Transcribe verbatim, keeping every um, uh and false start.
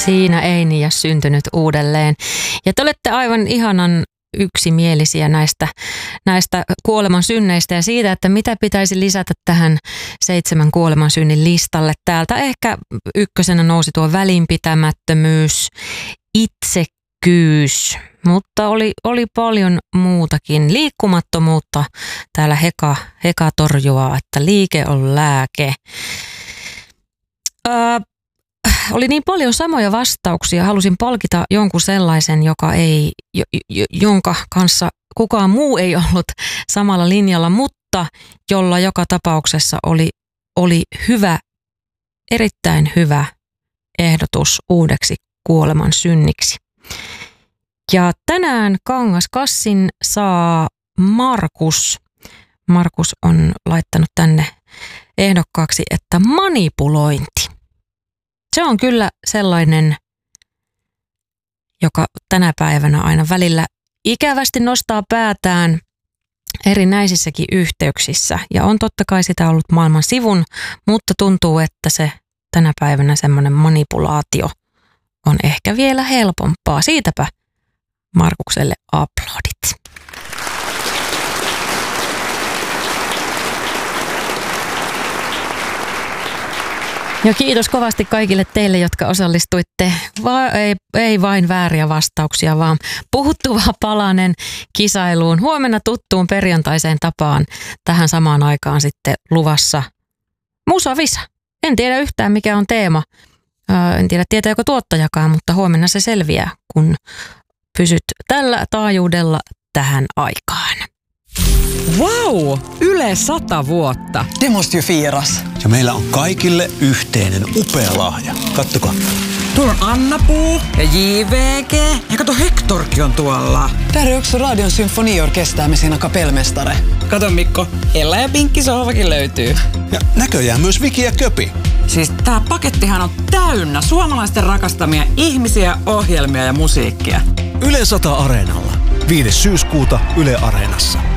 Siinä Einiä syntynyt uudelleen. Ja te olette aivan ihanan yksimielisiä näistä, näistä kuoleman synneistä ja siitä, että mitä pitäisi lisätä tähän seitsemän kuoleman synnin listalle. Täältä ehkä ykkösenä nousi tuo välinpitämättömyys, itsekkyys, mutta oli, oli paljon muutakin. Liikkumattomuutta täällä Heka, Heka torjuaa, että liike on lääke. Öö, Oli niin paljon samoja vastauksia. Halusin palkita jonkun sellaisen, joka ei, jonka kanssa kukaan muu ei ollut samalla linjalla, mutta jolla joka tapauksessa oli, oli hyvä, erittäin hyvä ehdotus uudeksi kuoleman synniksi. Ja tänään Kangaskassin saa Markus. Markus on laittanut tänne ehdokkaaksi, että manipulointi. Se on kyllä sellainen, joka tänä päivänä aina välillä ikävästi nostaa päätään erinäisissäkin yhteyksissä. Ja on totta kai sitä ollut maailman sivun, mutta tuntuu, että se tänä päivänä semmoinen manipulaatio on ehkä vielä helpompaa. Siitäpä Markukselle aplodit. Ja kiitos kovasti kaikille teille, jotka osallistuitte. Va- ei, ei vain vääriä vastauksia, vaan puhuttuva palanen kisailuun. Huomenna tuttuun perjantaiseen tapaan tähän samaan aikaan sitten luvassa Musavisa. En tiedä yhtään mikä on teema. Ää, en tiedä tietääkö tuottajakaan, mutta huomenna se selviää, kun pysyt tällä taajuudella tähän aikaan. Wow! Yle sata vuotta. Det måste ju firas. Ja meillä on kaikille yhteinen upea lahja. Kattokaa. Tuolla on Anna-Puu ja J V G. Ja kato, Hektorkin on tuolla. Där är också Radion symfoniorkester med sina kapellmästare. Kato Mikko, Ella ja Pinkki sohvakin löytyy. Ja näköjään myös Viki ja Köpi. Siis tää pakettihan on täynnä suomalaisten rakastamia ihmisiä, ohjelmia ja musiikkia. Yle sata Areenalla. viides syyskuuta Yle Areenassa.